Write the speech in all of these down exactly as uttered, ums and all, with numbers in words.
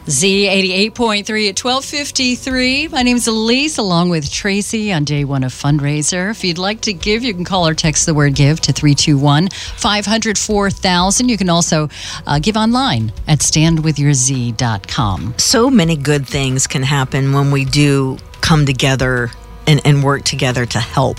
Z eighty-eight point three at twelve fifty-three. My name's Elise, along with Tracy on day one of Fundraiser. If you'd like to give, you can call or text the word give to three two one, five hundred, four thousand. You can also uh, give online at stand with your z dot com. So many good things can happen when we do come together and, and work together to help.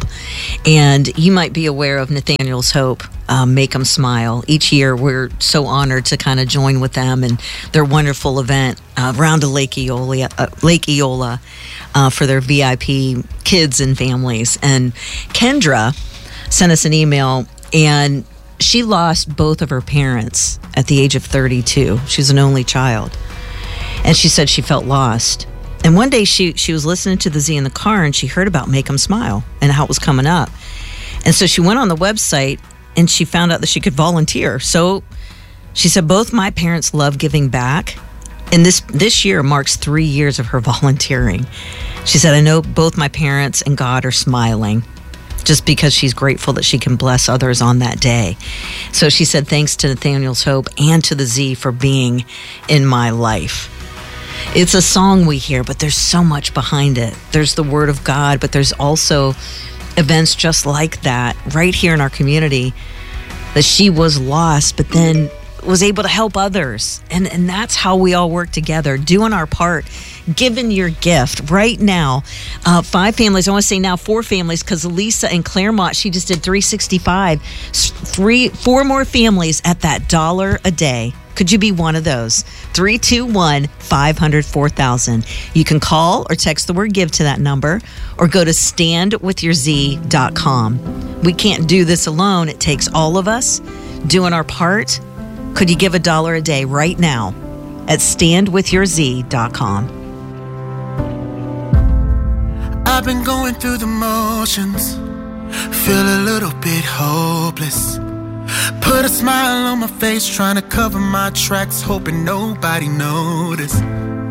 And you might be aware of Nathaniel's Hope, um, Make 'em Smile. Each year, we're so honored to kind of join with them and their wonderful event uh, around Lake Eola, uh, Lake Eola uh, for their V I P kids and families. And Kendra sent us an email, and she lost both of her parents at the age of thirty-two. She's an only child. And she said she felt lost. And one day she she was listening to the Z in the car, and she heard about Make 'em Smile and how it was coming up. And so she went on the website and she found out that she could volunteer. So she said, both my parents love giving back. And this, this year marks three years of her volunteering. She said, I know both my parents and God are smiling just because she's grateful that she can bless others on that day. So she said, thanks to Nathaniel's Hope and to the Z for being in my life. It's a song we hear, but there's so much behind it. There's the Word of God, but there's also events just like that right here in our community, that she was lost, but then was able to help others. And, and that's how we all work together, doing our part, giving your gift right now. Uh, five families, I want to say now four families, because Lisa in Claremont, she just did three sixty-five. Three, four more families at that dollar a day. Could you be one of those? three two one, five hundred, four thousand. You can call or text the word give to that number, or go to stand with your z dot com. We can't do this alone. It takes all of us doing our part. Could you give a dollar a day right now at stand with your z dot com? I've been going through the motions, feel a little bit hopeless. Put a smile on my face, trying to cover my tracks, hoping nobody noticed.